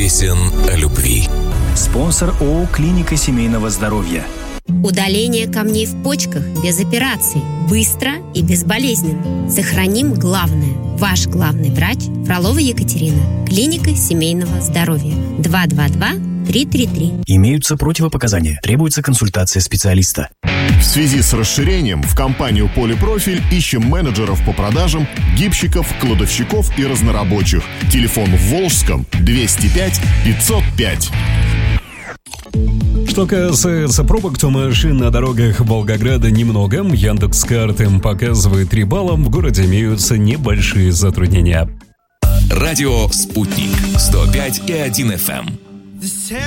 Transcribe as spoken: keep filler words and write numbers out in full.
песен о любви. Спонсор ООО «Клиника семейного здоровья». Удаление камней в почках без операций. Быстро и безболезненно. Сохраним главное. Ваш главный врач Фролова Екатерина. Клиника семейного здоровья. два два два три три три. Имеются противопоказания. Требуется консультация специалиста. В связи с расширением в компанию «Полипрофиль» ищем менеджеров по продажам, гибщиков, кладовщиков и разнорабочих. Телефон в Волжском двести пять пятьсот пять. Что касается пробок, то машин на дорогах Волгограда немного. Яндекс.Карты показывает три балла. В городе имеются небольшие затруднения. Радио «Спутник» сто пять и один эф эм.